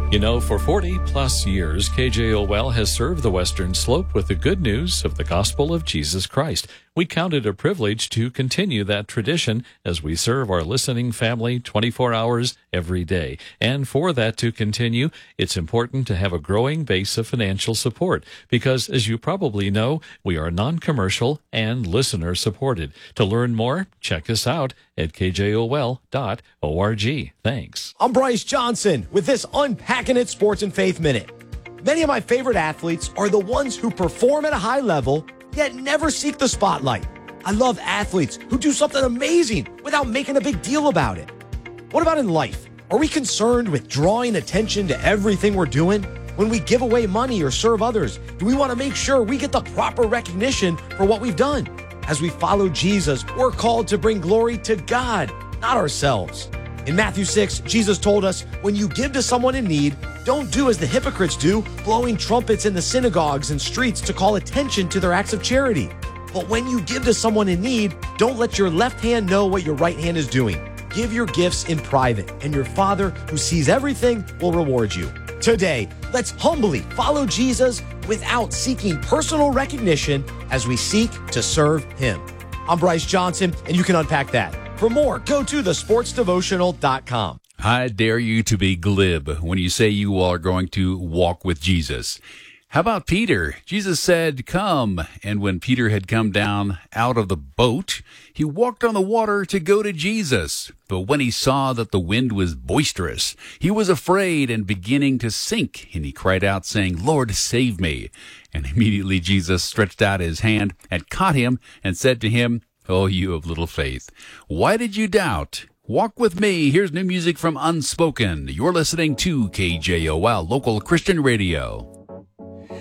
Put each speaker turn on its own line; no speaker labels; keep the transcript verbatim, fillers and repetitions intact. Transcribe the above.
You know, for forty plus years, K J O L has served the Western Slope with the good news of the gospel of Jesus Christ. We count it a privilege to continue that tradition as we serve our listening family twenty-four hours every day. And for that to continue, it's important to have a growing base of financial support because, as you probably know, we are non-commercial and listener-supported. To learn more, check us out at k j o l dot org. Thanks.
I'm Bryce Johnson with this Unpacking It Sports and Faith Minute. Many of my favorite athletes are the ones who perform at a high level, yet never seek the spotlight. I love athletes who do something amazing without making a big deal about it. What about in life? Are we concerned with drawing attention to everything we're doing? When we give away money or serve others, do we want to make sure we get the proper recognition for what we've done? As we follow Jesus, we're called to bring glory to God, not ourselves. In Matthew six, Jesus told us, when you give to someone in need, don't do as the hypocrites do, blowing trumpets in the synagogues and streets to call attention to their acts of charity. But when you give to someone in need, don't let your left hand know what your right hand is doing. Give your gifts in private, and your Father, who sees everything, will reward you. Today, let's humbly follow Jesus without seeking personal recognition as we seek to serve him. I'm Bryce Johnson, and you can unpack that. For more, go to the sports devotional dot com.
I dare you to be glib when you say you are going to walk with Jesus. How about Peter? Jesus said, "Come." And when Peter had come down out of the boat, he walked on the water to go to Jesus. But when he saw that the wind was boisterous, he was afraid and beginning to sink. And he cried out, saying, "Lord, save me." And immediately Jesus stretched out his hand and caught him and said to him, "Oh, you of little faith, why did you doubt?" Walk with me. Here's new music from Unspoken. You're listening to K J O L, local Christian radio.